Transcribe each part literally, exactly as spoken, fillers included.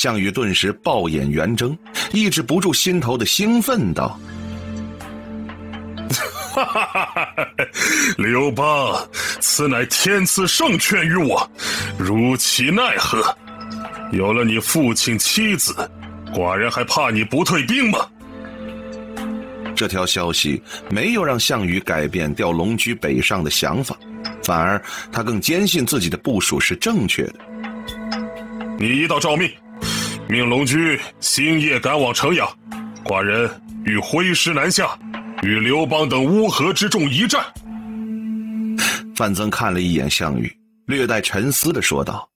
项羽顿时暴眼圆睁，抑制不住心头的兴奋道： 哈哈哈哈！刘邦，此乃天赐圣权于我，如其奈何？有了你父亲妻子，寡人还怕你不退兵吗？ 这条消息没有让项羽改变调龙驹北上的想法，反而他更坚信自己的部署是正确的。 你一道诏命，命龙驹星夜赶往城阳，寡人欲挥师南下，与刘邦等乌合之众一战。 范增看了一眼项羽，略带沉思地说道：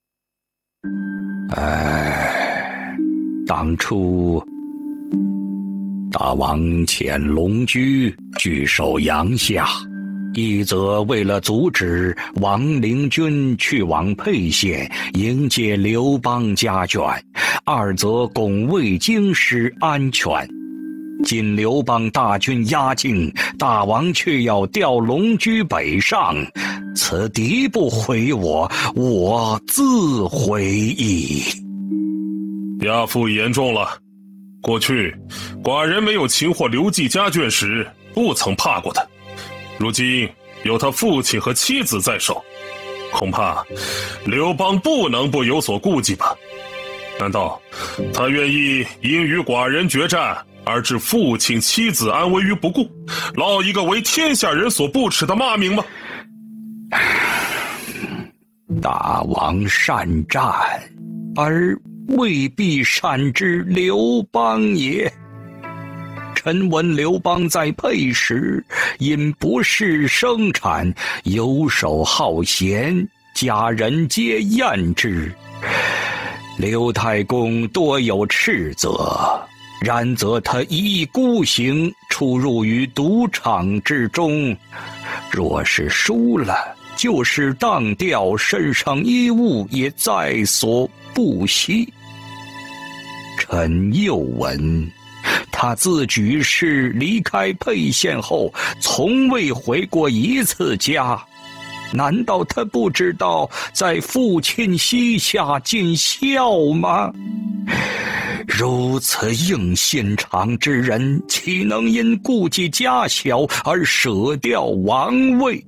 哎，当初大王遣龙驹据守阳夏，一则为了阻止王陵军去往沛县迎接刘邦家眷，二则拱卫京师安全。今刘邦大军压境，大王却要调龙驹北上，此敌不毁我，我自毁矣。 亚父言重了，过去寡人没有擒获刘季家眷时不曾怕过他，如今有他父亲和妻子在手，恐怕刘邦不能不有所顾忌吧？难道他愿意因与寡人决战而置父亲妻子安危于不顾，落一个为天下人所不齿的骂名吗？ 大王善战，而未必善知刘邦也。臣闻刘邦在沛时，因不事生产，游手好闲，家人皆厌之。刘太公多有斥责，然则他一意孤行，出入于赌场之中。若是输了，就是当掉，身上衣物也在所不惜。臣又闻，他自举事离开沛县后，从未回过一次家。难道他不知道在父亲膝下尽孝吗？如此硬心肠之人，岂能因顾及家小而舍掉王位？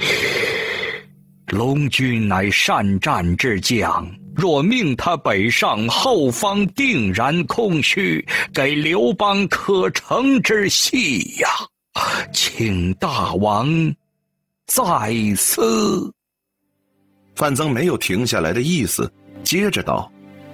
龙驹乃善战之将，若命他北上，后方定然空虚，给刘邦可乘之隙呀！请大王再思。 范增没有停下来的意思，接着道：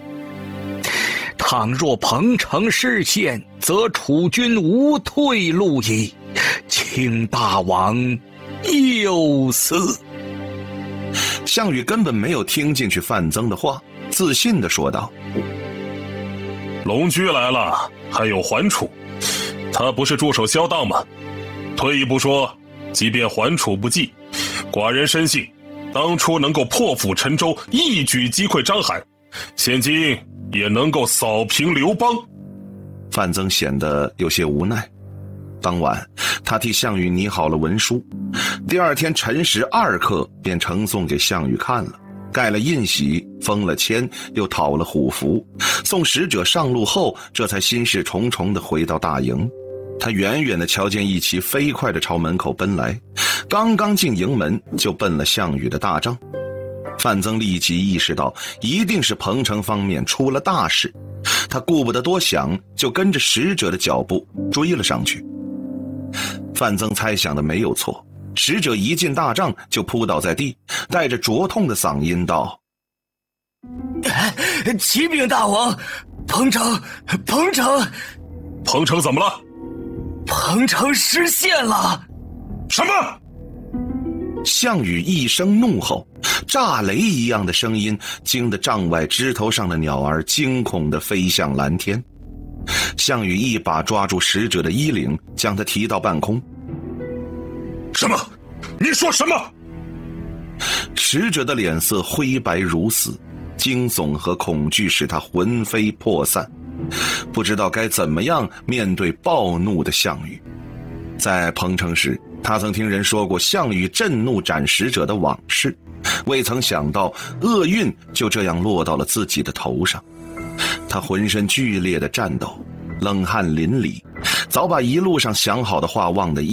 倘若彭城失陷，则楚军无退路矣，请大王右思。 项羽根本没有听进去范增的话，自信地说道： 龙驹来了，还有桓楚，他不是驻守萧荡吗？退一步说，即便桓楚不济，寡人深信当初能够破釜沉舟，一举击溃章邯，现今也能够扫平刘邦。 范增显得有些无奈。当晚他替项羽拟好了文书，第二天辰时二刻便呈送给项羽看了，盖了印玺，封了签，又讨了虎符，送使者上路后，这才心事重重地回到大营。他远远地瞧见一骑飞快地朝门口奔来，刚刚进营门就奔了项羽的大帐。范增立即意识到一定是彭城方面出了大事，他顾不得多想，就跟着使者的脚步追了上去。范增猜想的没有错，使者一进大帐就扑倒在地，带着灼痛的嗓音道： 启禀大王，彭城彭城彭城怎么了？ 彭城失陷了。 什么？ 项羽一声怒吼，炸雷一样的声音惊得帐外枝头上的鸟儿惊恐地飞向蓝天。项羽一把抓住使者的衣领，将他提到半空。 什么？你说什么？ 使者的脸色灰白如死，惊悚和恐惧使他魂飞魄散，不知道该怎么样面对暴怒的项羽。在彭城时，他曾听人说过项羽震怒斩使者的往事，未曾想到厄运就这样落到了自己的头上。 他浑身剧烈的颤抖，冷汗淋漓，早把一路上想好的话忘得一